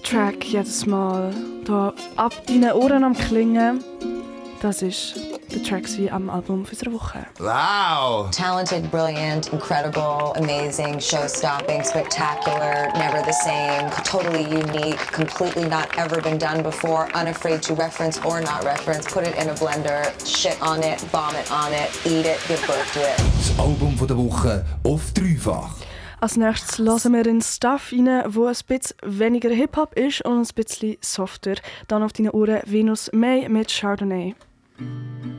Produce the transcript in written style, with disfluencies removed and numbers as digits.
Track jedes Mal hier ab deinen Ohren am Klingen. Das ist der Track am Album unserer Woche. Wow! Talented, brilliant, incredible, amazing, show-stopping, spectacular, never the same, totally unique, completely not ever been done before, unafraid to reference or not reference, put it in a blender, shit on it, vomit on it, eat it, give birth to it. Das Album der Woche auf dreifach. Als nächstes hören wir in Stuff rein, wo ein bisschen weniger Hip-Hop ist und ein bisschen softer. Dann auf deinen Ohren Venus May mit Chardonnay.